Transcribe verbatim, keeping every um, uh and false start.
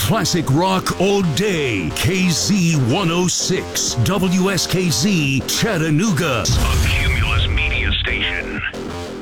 Classic rock all day. K Z one oh six, W S K Z, Chattanooga. A